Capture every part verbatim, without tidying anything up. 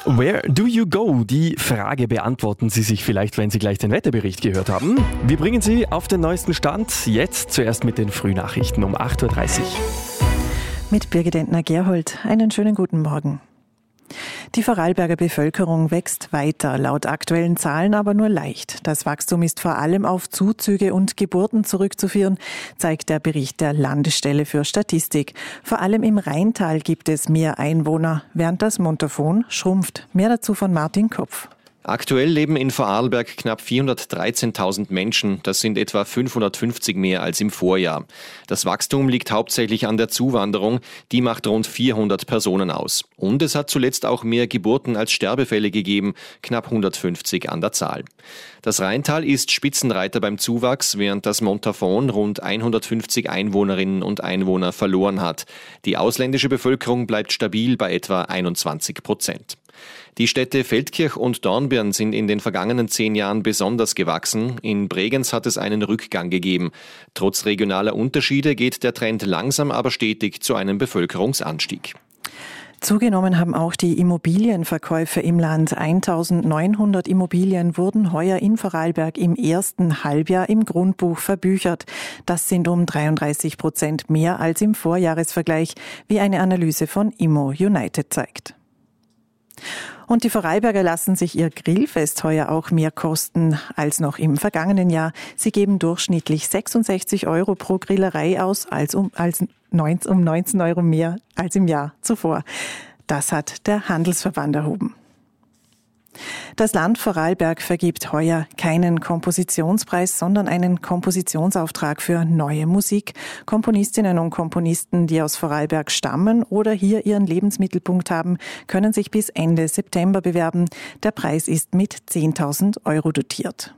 Where do you go? Die Frage beantworten Sie sich vielleicht, wenn Sie gleich den Wetterbericht gehört haben. Wir bringen Sie auf den neuesten Stand. Jetzt zuerst mit den Frühnachrichten um acht Uhr dreißig. Mit Birgit Entner-Gerhold. Einen schönen guten Morgen. Die Vorarlberger Bevölkerung wächst weiter, laut aktuellen Zahlen aber nur leicht. Das Wachstum ist vor allem auf Zuzüge und Geburten zurückzuführen, zeigt der Bericht der Landesstelle für Statistik. Vor allem im Rheintal gibt es mehr Einwohner, während das Montafon schrumpft. Mehr dazu von Martin Kopf. Aktuell leben in Vorarlberg knapp vierhundertdreizehntausend Menschen. Das sind etwa fünfhundertfünfzig mehr als im Vorjahr. Das Wachstum liegt hauptsächlich an der Zuwanderung. Die macht rund vierhundert Personen aus. Und es hat zuletzt auch mehr Geburten als Sterbefälle gegeben, knapp hundertfünfzig an der Zahl. Das Rheintal ist Spitzenreiter beim Zuwachs, während das Montafon rund hundertfünfzig Einwohnerinnen und Einwohner verloren hat. Die ausländische Bevölkerung bleibt stabil bei etwa einundzwanzig Prozent. Die Städte Feldkirch und Dornbirn sind in den vergangenen zehn Jahren besonders gewachsen. In Bregenz hat es einen Rückgang gegeben. Trotz regionaler Unterschiede geht der Trend langsam, aber stetig zu einem Bevölkerungsanstieg. Zugenommen haben auch die Immobilienverkäufe im Land. eintausendneunhundert Immobilien wurden heuer in Vorarlberg im ersten Halbjahr im Grundbuch verbüchert. Das sind um dreiunddreißig Prozent mehr als im Vorjahresvergleich, wie eine Analyse von Immo United zeigt. Und die Vorarlberger lassen sich ihr Grillfest heuer auch mehr kosten als noch im vergangenen Jahr. Sie geben durchschnittlich sechsundsechzig Euro pro Grillerei aus, als um, als neunzehn, um neunzehn Euro mehr als im Jahr zuvor. Das hat der Handelsverband erhoben. Das Land Vorarlberg vergibt heuer keinen Kompositionspreis, sondern einen Kompositionsauftrag für neue Musik. Komponistinnen und Komponisten, die aus Vorarlberg stammen oder hier ihren Lebensmittelpunkt haben, können sich bis Ende September bewerben. Der Preis ist mit zehntausend Euro dotiert.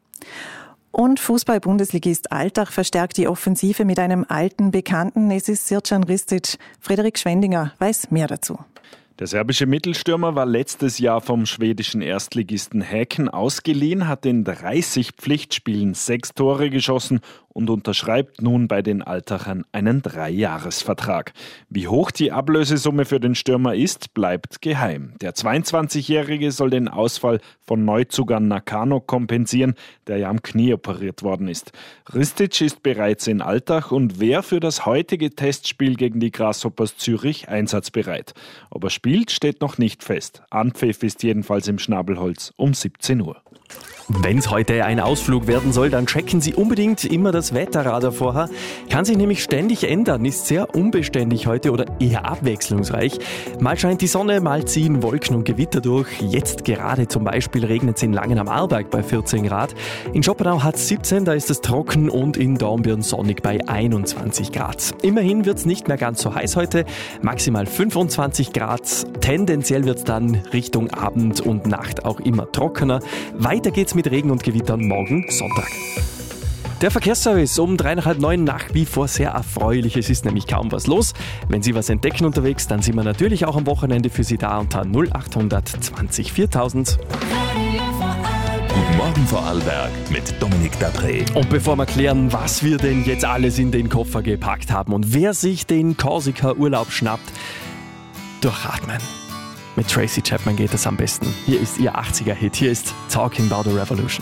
Und Fußball-Bundesligist Altach verstärkt die Offensive mit einem alten Bekannten. Es ist Sircan Ristic. Frederik Schwendinger weiß mehr dazu. Der serbische Mittelstürmer war letztes Jahr vom schwedischen Erstligisten Häcken ausgeliehen, hat in dreißig Pflichtspielen sechs Tore geschossen und unterschreibt nun bei den Altachern einen Dreijahresvertrag. Wie hoch die Ablösesumme für den Stürmer ist, bleibt geheim. Der zweiundzwanzigjährige soll den Ausfall von Neuzugang Nakano kompensieren, der ja am Knie operiert worden ist. Ristic ist bereits in Altach und wäre für das heutige Testspiel gegen die Grasshoppers Zürich einsatzbereit. Ob er spielt, steht noch nicht fest. Anpfiff ist jedenfalls im Schnabelholz um siebzehn Uhr. Wenn es heute ein Ausflug werden soll, dann checken Sie unbedingt immer das Wetterradar vorher. Kann sich nämlich ständig ändern, ist sehr unbeständig heute oder eher abwechslungsreich. Mal scheint die Sonne, mal ziehen Wolken und Gewitter durch. Jetzt gerade zum Beispiel regnet es in Langen am Arlberg bei vierzehn Grad. In Schoppenau hat es siebzehn, da ist es trocken und in Dornbirn sonnig bei einundzwanzig Grad. Immerhin wird es nicht mehr ganz so heiß heute, maximal fünfundzwanzig Grad. Tendenziell wird es dann Richtung Abend und Nacht auch immer trockener. Weiter geht's mit Regen und Gewittern morgen Sonntag. Der Verkehrsservice um drei nach halb neun nach wie vor sehr erfreulich. Es ist nämlich kaum was los. Wenn Sie was entdecken unterwegs, dann sind wir natürlich auch am Wochenende für Sie da unter null acht zwanzig viertausend. Guten Morgen Vorarlberg mit Dominik Dapré. Und bevor wir klären, was wir denn jetzt alles in den Koffer gepackt haben und wer sich den Korsika-Urlaub schnappt, durchatmen. Mit Tracy Chapman geht das am besten. Hier ist Ihr achtziger-Hit. Hier ist Talking About a Revolution.